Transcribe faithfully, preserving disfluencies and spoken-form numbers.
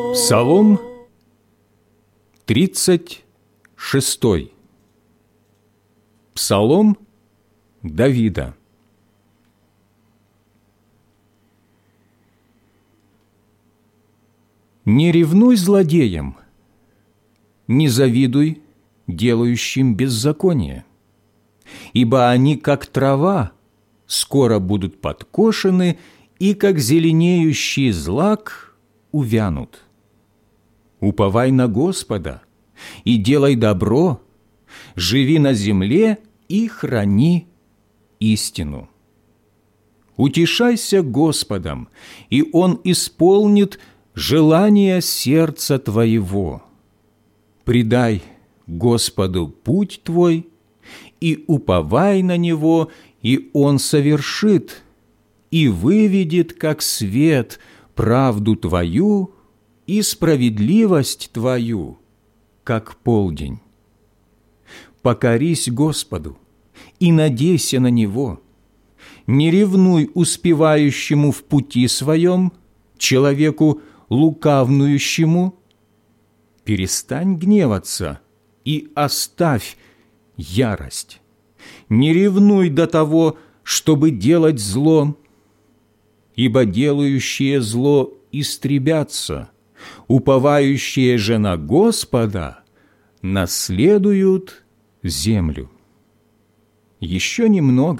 Псалом тридцать шестой. Псалом Давида. Не ревнуй злодеям, не завидуй делающим беззаконие, ибо они, как трава, скоро будут подкошены, и, как зеленеющий злак, увянут. Уповай на Господа и делай добро, живи на земле и храни истину. Утешайся Господом, и Он исполнит желание сердца твоего. Предай Господу путь твой, и уповай на Него, и Он совершит, и выведет, как свет, правду твою и справедливость твою, как полдень. Покорись Господу и надейся на Него. Не ревнуй успевающему в пути своем, человеку лукавнующему. Перестань гневаться и оставь ярость. Не ревнуй до того, чтобы делать зло, ибо делающие зло истребятся, уповающие же на Господа наследуют землю. Еще немного,